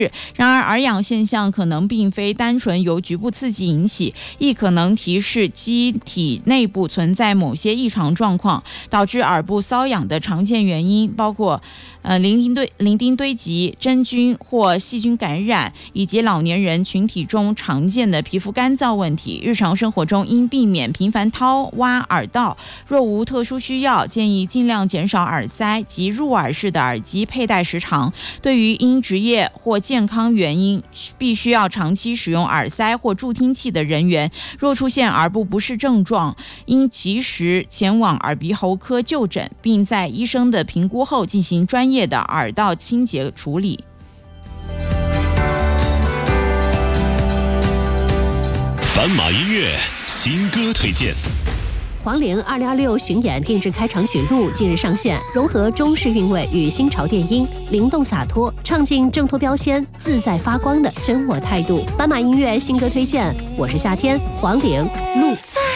然而，耳痒现象可能并非单纯由局部刺激引起，亦可能提示机体内部存在某些异常状况，导致耳部瘙痒的常见原因包括鳞钉堆积、真菌或细菌感染，以及老年人群体中常见的皮肤干燥问题。日常生活中应避免频繁掏挖耳道，若无特殊需要，建议尽量减少耳塞及入耳式的耳机佩戴时长。对于因职业或健康原因必须要长期使用耳塞或助听器的人员，若出现耳部不适症状，应及时前往耳鼻喉科就诊，并在医生的评估后进行专业的耳道清洁处理。 斑马音乐新歌推荐。 黄龄2026巡演定制开场曲录近日上线，融合中式韵味与新潮电音，灵动洒脱，唱尽挣脱标签、自在发光的真我态度。斑马音乐新歌推荐，我是夏天，黄龄录。